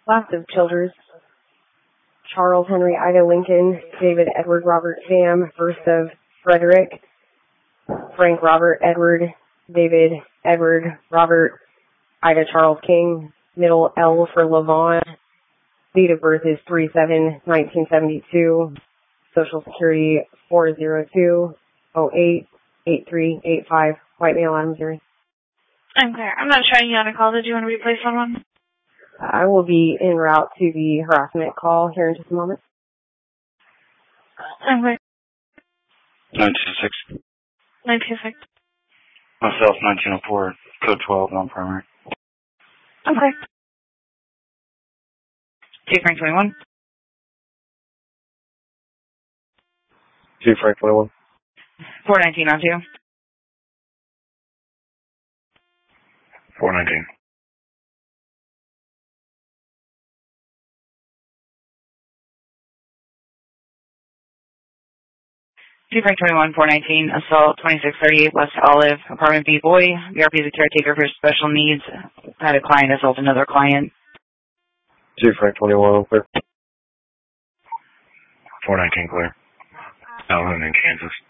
Last of Childers, Charles Henry Ida Lincoln, David Edward Robert Sam. First of Frederick, Frank Robert Edward, David Edward Robert, Ida Charles King. Middle L for Levon. Date of birth is 3/7/1972. Social Security 402-08-8385. White male, Adam, Missouri. I'm clear. I'm not showing you on a call. Did you want to replace someone? I will be en route to the harassment call here in just a moment. I'm clear. 926. 926. Myself, 1904, code 12, non-primary. I'm clear. 2 Frank 21. 2 Frank 21. 419 on 2. 419. 2 Frank 21, 419, assault 2638 West Olive, apartment B boy. BRP is a caretaker for special needs. Had a client assault another client. 2 Frank 21, clear. 419 clear. Allen in Kansas.